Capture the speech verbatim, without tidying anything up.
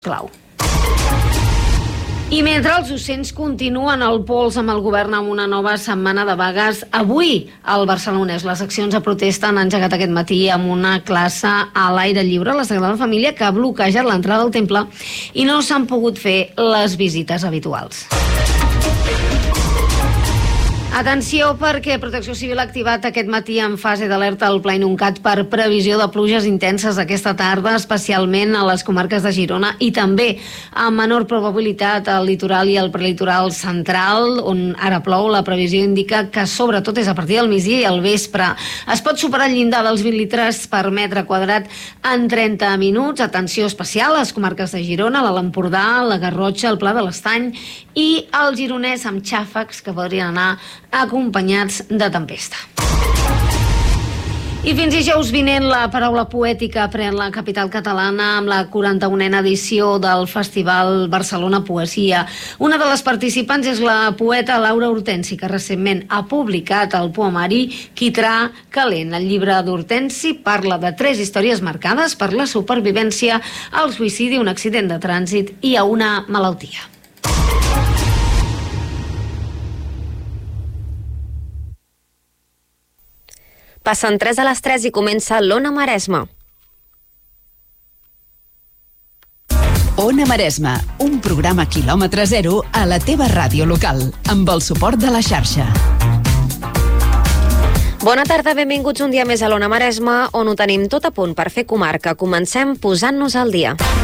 clau. I mentre els docents continuen al pols amb el govern amb una nova setmana de vagues, avui al Barcelonès les accions de protesta han engegat aquest matí amb una classe a l'aire lliure a la Sagrada Família que ha bloquejat l'entrada al temple i no s'han pogut fer les visites habituals. Atenció, perquè Protecció Civil ha activat aquest matí en fase d'alerta al Pla Inuncat per previsió de pluges intenses aquesta tarda, especialment a les comarques de Girona i també amb menor probabilitat al litoral i al prelitoral central, on ara plou. La previsió indica que sobretot és a partir del migdia i al vespre. Es pot superar el llindar dels vint litres per metre quadrat en trenta minuts. Atenció especial a les comarques de Girona, l'Alt Empordà, la Garrotxa, el Pla de l'Estany i el Gironès amb xàfecs que podrien anar acompanyats de tempesta. I fins dijous vinent la paraula poètica pren la capital catalana amb la quaranta-unena edició del Festival Barcelona Poesia. Una de les participants és la poeta Laura Hortensi, que recentment ha publicat el poemari Quitrà Calent. El llibre d'Hortensi parla de tres històries marcades per la supervivència al suïcidi, un accident de trànsit i a una malaltia. Passen tres a les tres i comença l'Ona Maresme. Ona Maresme, un programa quilòmetre zero a la teva ràdio local, amb el suport de la xarxa. Bona tarda, benvinguts un dia més a l'Ona Maresme, on ho tenim tot a punt per fer comarca. Comencem posant-nos al dia.